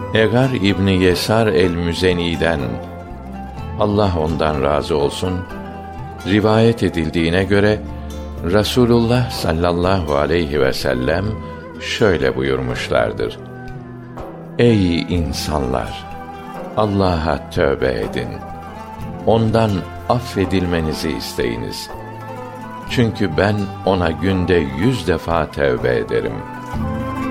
Egar İbni Yesar el-Müzeni'den, Allah ondan razı olsun, rivayet edildiğine göre Rasulullah sallallahu aleyhi ve sellem şöyle buyurmuşlardır: Ey insanlar! Allah'a tövbe edin. Ondan affedilmenizi isteyiniz. Çünkü ben ona günde 100 defa tevbe ederim.